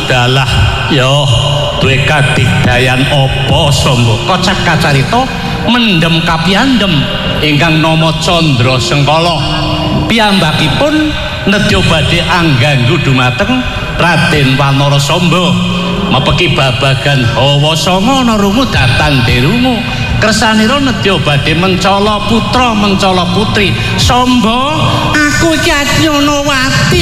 dalah yo duwe kadigdayan apa Samba kocap kacarita mendem kapiyandem ingkang nama Candra Sengkala piyambakipun nedya badhe angganggu dumateng Raden Wanarasamba mapeki babagan hawa sanga ana rungu datan derungu kersanira nedya badhe mencala putra mencala putri Samba aku iki Adnyanawati